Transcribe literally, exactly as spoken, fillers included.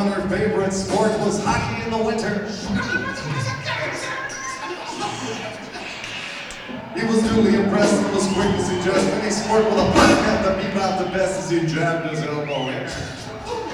Her favorite sport was hockey in the winter. He was duly impressed and was quick to suggest any sport with a puck at the beat out the best as he jabbed his elbow in.